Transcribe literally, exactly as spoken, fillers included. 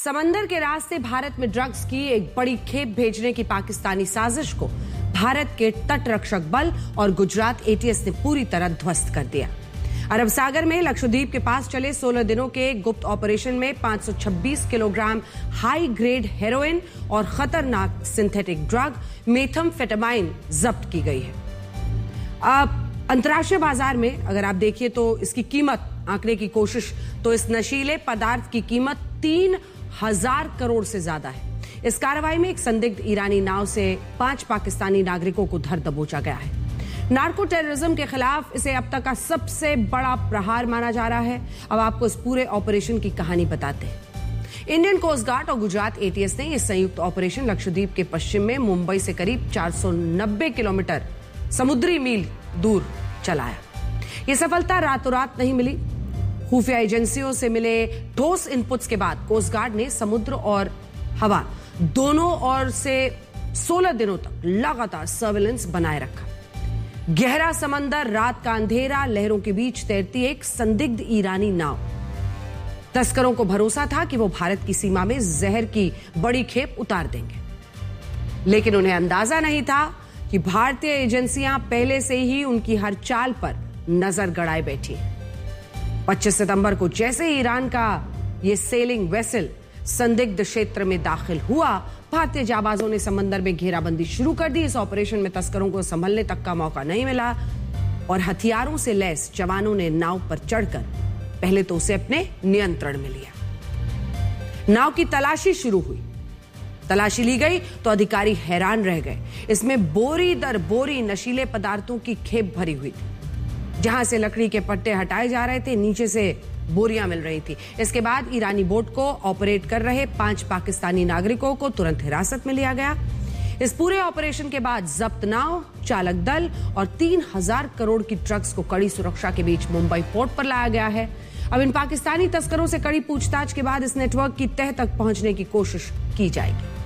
समंदर के रास्ते भारत में ड्रग्स की एक बड़ी खेप भेजने की पाकिस्तानी साजिश को भारत के तट रक्षक बल और गुजरात एटीएस ने पूरी तरह ध्वस्त कर दिया। अरब सागर में लक्षद्वीप के पास चले सोलह दिनों के गुप्त ऑपरेशन में पाँच सौ छब्बीस किलोग्राम हाई ग्रेड हेरोइन और खतरनाक सिंथेटिक ड्रग मेथाम्फेटामाइन जब्त की गई है। अब अंतर्राष्ट्रीय बाजार में अगर आप देखिए तो इसकी कीमत आंकने की कोशिश तो इस नशीले पदार्थ की कीमत तीन हजार करोड़ से ज्यादा है। इस कार्रवाई में एक संदिग्ध ईरानी नाव से पांच पाकिस्तानी नागरिकों को धर दबोचा गया है। नार्को टेररिज्म के खिलाफ इसे अब तक का सबसे बड़ा प्रहार माना जा रहा है। अब आपको इस पूरे ऑपरेशन की कहानी बताते हैं। इंडियन कोस्ट गार्ड और गुजरात एटीएस ने यह संयुक्त ऑपरेशन लक्षद्वीप के पश्चिम में मुंबई से करीब चार सौ नब्बे किलोमीटर समुद्री मील दूर चलाया। यह सफलता रातों रात नहीं मिली। खुफिया एजेंसियों से मिले ठोस इनपुट्स के बाद कोस्ट गार्ड ने समुद्र और हवा दोनों ओर से सोलह दिनों तक लगातार सर्विलेंस बनाए रखा। गहरा समंदर, रात का अंधेरा, लहरों के बीच तैरती एक संदिग्ध ईरानी नाव। तस्करों को भरोसा था कि वो भारत की सीमा में जहर की बड़ी खेप उतार देंगे, लेकिन उन्हें अंदाजा नहीं था कि भारतीय एजेंसियां पहले से ही उनकी हर चाल पर नजर गड़ाए बैठी हैं। पच्चीस सितंबर को जैसे ही ईरान का यह सेलिंग वेसल संदिग्ध क्षेत्र में दाखिल हुआ, भारतीय जाबाजों ने समंदर में घेराबंदी शुरू कर दी। इस ऑपरेशन में तस्करों को संभलने तक का मौका नहीं मिला और हथियारों से लैस जवानों ने नाव पर चढ़कर पहले तो उसे अपने नियंत्रण में लिया। नाव की तलाशी शुरू हुई। तलाशी ली गई तो अधिकारी हैरान रह गए। इसमें बोरी दर बोरी नशीले पदार्थों की खेप भरी हुई थी। जहां से लकड़ी के पट्टे हटाए जा रहे थे, नीचे से बोरियां मिल रही थी। इसके बाद ईरानी बोट को ऑपरेट कर रहे पांच पाकिस्तानी नागरिकों को तुरंत हिरासत में लिया गया। इस पूरे ऑपरेशन के बाद जब्त नाव, चालक दल और तीन हजार करोड़ की ड्रग्स को कड़ी सुरक्षा के बीच मुंबई पोर्ट पर लाया गया है। अब इन पाकिस्तानी तस्करों से कड़ी पूछताछ के बाद इस नेटवर्क की तह तक पहुंचने की कोशिश की जाएगी।